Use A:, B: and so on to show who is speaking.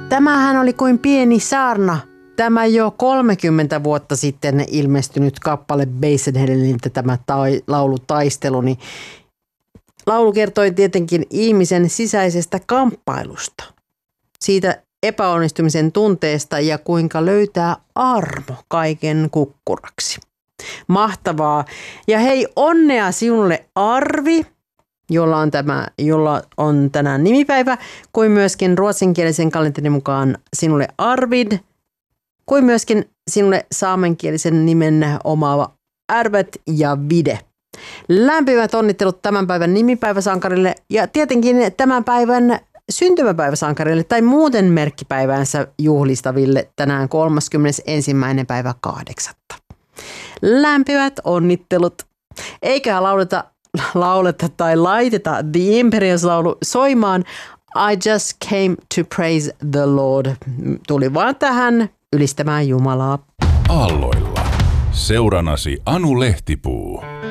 A: Tämähän oli kuin pieni saarna. Tämä jo 30 vuotta sitten ilmestynyt kappale Basenheadiltä tämä laulutaistelu, niin laulu kertoi tietenkin ihmisen sisäisestä kamppailusta, siitä epäonnistumisen tunteesta ja kuinka löytää armo kaiken kukkuraksi. Mahtavaa. Ja hei, onnea sinulle Arvi, jolla on tänään nimipäivä, kuin myöskin ruotsinkielisen kalenterin mukaan sinulle Arvid, kuin myöskin sinulle saamenkielisen nimen omaava Arvet ja Vide. Lämpimät onnittelut tämän päivän nimipäiväsankarille ja tietenkin tämän päivän syntymäpäiväsankarille tai muuten merkkipäiväänsä juhlistaville tänään 31.8. Lämpimät onnittelut. Eikä lauleta tai laiteta The Imperials-laulu soimaan I just came to praise the Lord. Tuli vaan tähän ylistämään Jumalaa.
B: Aalloilla. Seuranasi Anu Lehtipuu.